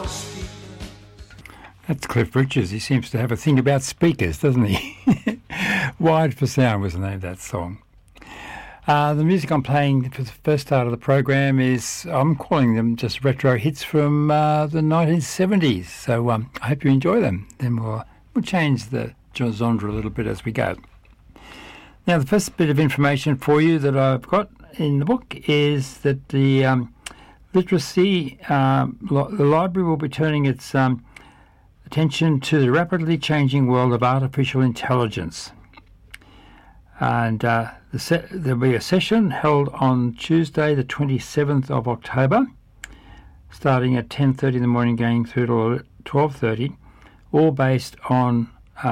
That's Cliff Richards. He seems to have a thing about speakers, doesn't he? Wired for Sound was the name of that song. The music I'm playing for the first start of the program is, I'm calling them just retro hits from the 1970s. So I hope you enjoy them. Then we'll change the genre a little bit as we go. Now, the first bit of information for you that I've got in the book is that the literacy, the library will be turning its attention to the rapidly changing world of artificial intelligence. And there'll be a session held on Tuesday, the 27th of October, starting at 10:30 in the morning, going through to 12:30, all based on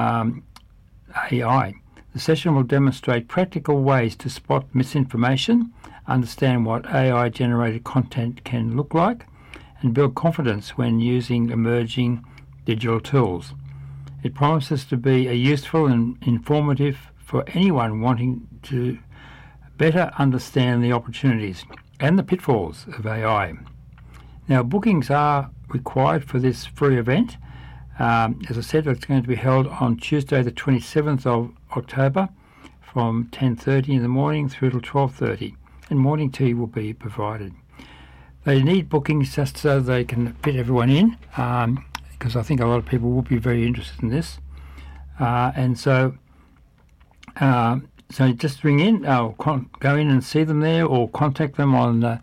AI. The session will demonstrate practical ways to spot misinformation, understand what AI-generated content can look like, and build confidence when using emerging digital tools. It promises to be a useful and informative for anyone wanting to better understand the opportunities and the pitfalls of AI. Now, bookings are required for this free event. As I said, it's going to be held on Tuesday, the 27th of October, from 10:30 in the morning through till 12:30, and morning tea will be provided. They need bookings just so they can fit everyone in, because I think a lot of people will be very interested in this. So just ring in, or go in and see them there, or contact them on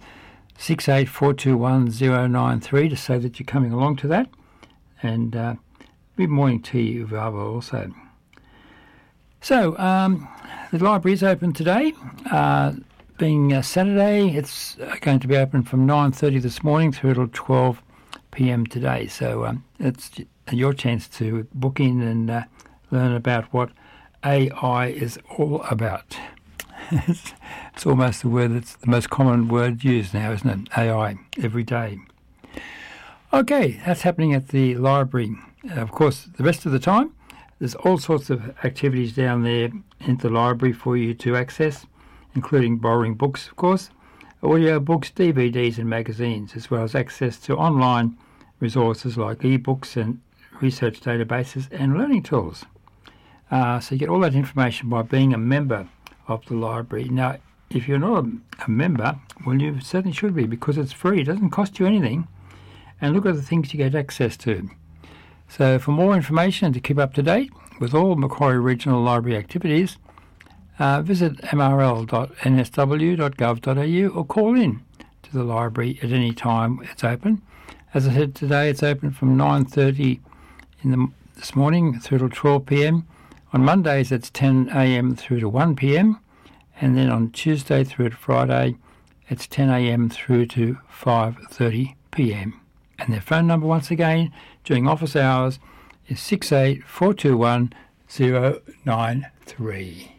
68421093 to say that you're coming along to that, and be morning tea available also. So the library is open today. Being Saturday, it's going to be open from 9:30 this morning through till 12 p.m. today. So it's your chance to book in and learn about what AI is all about. It's almost the word that's the most common word used now, isn't it? AI, every day. Okay, that's happening at the library. Of course, the rest of the time, there's all sorts of activities down there in the library for you to access, including borrowing books, of course, audio books, DVDs and magazines, as well as access to online resources like ebooks and research databases and learning tools. So you get all that information by being a member of the library. Now, if you're not a member, well, you certainly should be, because it's free. It doesn't cost you anything. And look at the things you get access to. So for more information and to keep up to date with all Macquarie Regional Library activities, visit mrl.nsw.gov.au or call in to the library at any time it's open. As I said, today it's open from 9:30 this morning through to 12 p.m. On Mondays, it's 10 a.m. through to 1 p.m. And then on Tuesday through to Friday, it's 10 a.m. through to 5:30 p.m. And their phone number, once again, during office hours, is 68421093.